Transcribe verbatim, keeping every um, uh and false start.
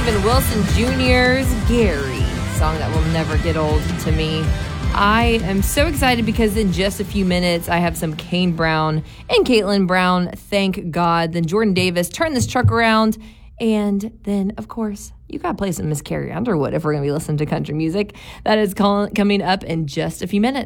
Steven Wilson Junior's Gary, song that will never get old to me. I am so excited because in just a few minutes, I have some Kane Brown and Caitlin Brown, Thank God. Then Jordan Davis, Turn This Truck Around. And then, of course, you got to play some Miss Carrie Underwood if we're going to be listening to country music. That is call- coming up in just a few minutes.